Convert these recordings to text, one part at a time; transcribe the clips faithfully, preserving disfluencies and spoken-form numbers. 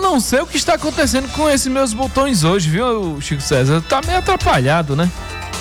não sei o que está acontecendo com esses meus botões hoje, viu, Chico César? Tá meio atrapalhado, né?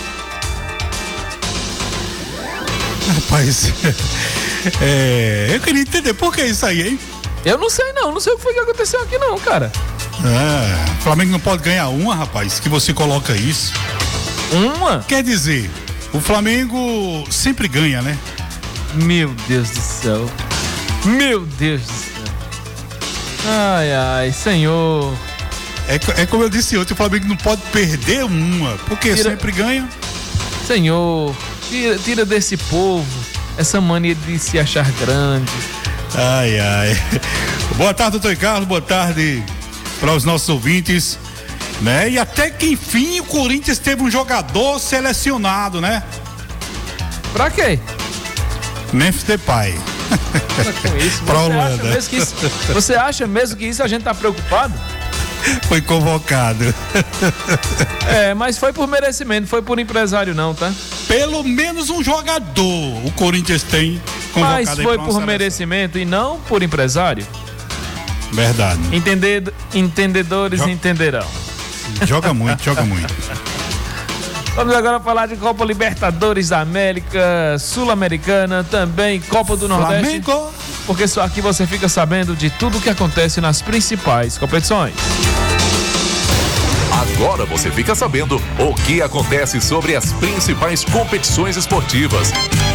Rapaz, é, eu queria entender por que isso aí, hein? Eu não sei não, não sei o que foi que aconteceu aqui não, cara. Ah, o Flamengo não pode ganhar uma, rapaz, que você coloca isso. Uma? Quer dizer, o Flamengo sempre ganha, né? Meu Deus do céu. Meu Deus do céu. Ai, ai, senhor. É, é como eu disse ontem, o Flamengo não pode perder uma, porque Tira... sempre ganha. Senhor, tira, tira desse povo essa mania de se achar grande. Ai, ai. Boa tarde, doutor Carlos, boa tarde para os nossos ouvintes, né? E até que enfim o Corinthians teve um jogador selecionado, né? Pra quê? Memphis Depay. Com isso, pra você, Holanda. acha mesmo que isso, você acha mesmo que isso a gente tá preocupado? Foi convocado. É, mas foi por merecimento, foi por empresário não, tá? Pelo menos um jogador o Corinthians tem convocado. Mas foi por merecimento e não por empresário? Verdade. Entender, entendedores Joga... entenderão. Joga muito, joga muito. Vamos agora falar de Copa Libertadores da América, Sul-Americana, também Copa do Nordeste. Flamengo. Porque só aqui você fica sabendo de tudo o que acontece nas principais competições. Agora você fica sabendo o que acontece sobre as principais competições esportivas.